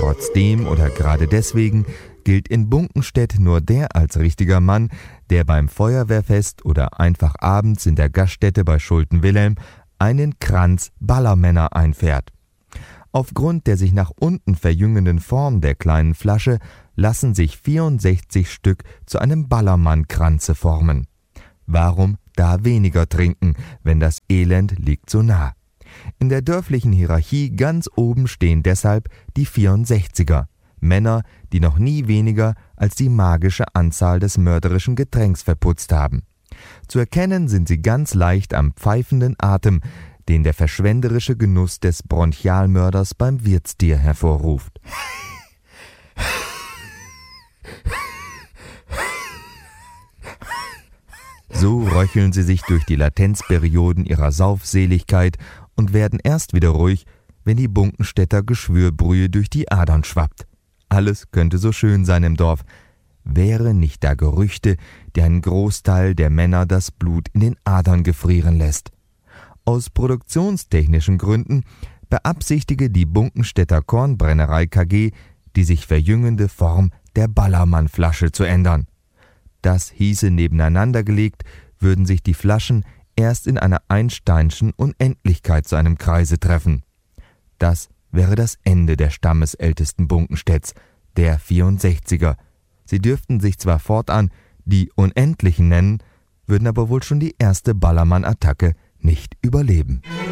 Trotzdem oder gerade deswegen gilt in Bunkenstedt nur der als richtiger Mann, der beim Feuerwehrfest oder einfach abends in der Gaststätte bei Schulte-Wilhelm einen Kranz Ballermänner einfährt. Aufgrund der sich nach unten verjüngenden Form der kleinen Flasche lassen sich 64 Stück zu einem Ballermann-Kranze formen. Warum da weniger trinken, wenn das Elend liegt so nah? In der dörflichen Hierarchie ganz oben stehen deshalb die 64er, Männer, die noch nie weniger als die magische Anzahl des mörderischen Getränks verputzt haben. Zu erkennen sind sie ganz leicht am pfeifenden Atem, den der verschwenderische Genuss des Bronchialmörders beim Wirtstier hervorruft. So röcheln sie sich durch die Latenzperioden ihrer Saufseligkeit und werden erst wieder ruhig, wenn die Bunkenstädter Geschwürbrühe durch die Adern schwappt. Alles könnte so schön sein im Dorf, wäre nicht da Gerüchte, die einen Großteil der Männer das Blut in den Adern gefrieren lässt. Aus produktionstechnischen Gründen beabsichtige die Bunkenstädter Kornbrennerei KG, die sich verjüngende Form der Ballermann-Flasche zu ändern. Das hieße, nebeneinander gelegt, würden sich die Flaschen erst in einer Einsteinschen Unendlichkeit zu einem Kreise treffen. Das wäre das Ende der stammesältesten Bunkenstädts, der 64er. Sie dürften sich zwar fortan die Unendlichen nennen, würden aber wohl schon die erste Ballermann-Attacke nicht überleben.